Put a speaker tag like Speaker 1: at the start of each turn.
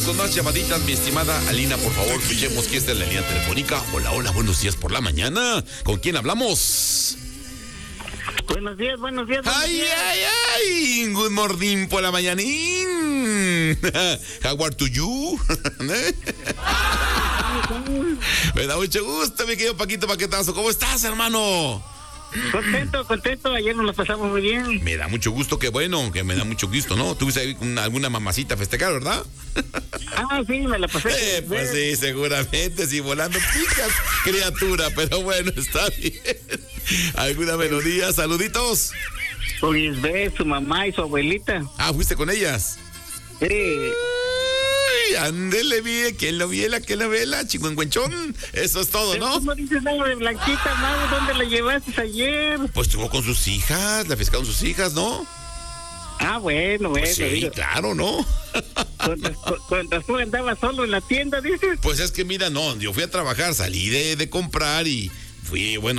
Speaker 1: Con más llamaditas, mi estimada Alina, por favor, escuchemos que esta es la línea telefónica. Hola, hola, buenos días por la mañana. ¿Con quién hablamos?
Speaker 2: Buenos días.
Speaker 1: Ay, good morning por la mañanín. How are you? Me da mucho gusto, mi querido Paquito Paquetazo. ¿Cómo estás, hermano?
Speaker 2: Contento, ayer nos lo pasamos muy bien.
Speaker 1: Me da mucho gusto, que bueno, que me da mucho gusto, ¿no? Tuviste ahí alguna mamacita a festejar, ¿verdad?
Speaker 2: Sí, me la pasé.
Speaker 1: Pues sí, seguramente, sí, volando picas, criatura, pero bueno, está bien. ¿Alguna melodía? Saluditos.
Speaker 2: Pues ve, su mamá y su abuelita.
Speaker 1: ¿Fuiste con ellas?
Speaker 2: Sí.
Speaker 1: Ay, ándele, bien, ¿quién lo viela, chingüengüenchón? Eso es todo, ¿no?
Speaker 2: ¿Cómo dices algo de Blanquita, Mau? ¿Dónde la llevaste ayer?
Speaker 1: Pues estuvo con sus hijas, la pescaron sus hijas, ¿no?
Speaker 2: Bueno.
Speaker 1: Pues sí,
Speaker 2: digo,
Speaker 1: claro, ¿no?
Speaker 2: cuando tú andabas solo en la tienda, dices.
Speaker 1: Pues es que mira, no, yo fui a trabajar, salí de comprar y fui, bueno,